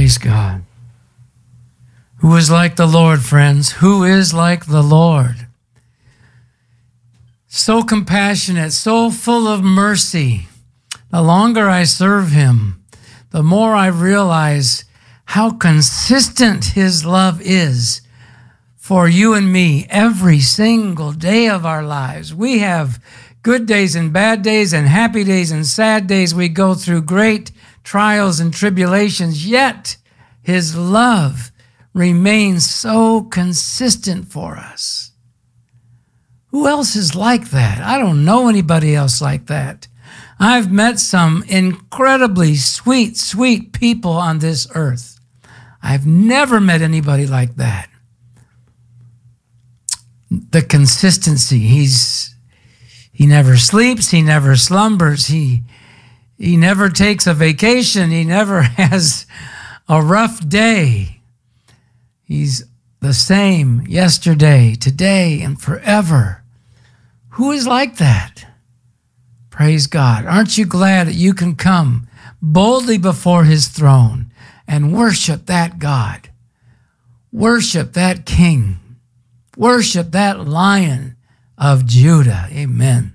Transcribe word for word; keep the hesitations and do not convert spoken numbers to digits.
Praise God. Who is like the Lord, friends? Who is like the Lord? So compassionate, so full of mercy. The longer I serve him, the more I realize how consistent his love is for you and me every single day of our lives. We have good days and bad days and happy days and sad days. We go through great trials and tribulations, yet his love remains so consistent for us. Who else is like that? I don't know anybody else like that. I've met some incredibly sweet, sweet people on this earth. I've never met anybody like that. The consistency. He's he never sleeps, he never slumbers, he he never takes a vacation, he never has a rough day. He's the same yesterday, today, and forever. Who is like that? Praise God. Aren't you glad that you can come boldly before his throne and worship that God? Worship that King. Worship that Lion of Judah. Amen.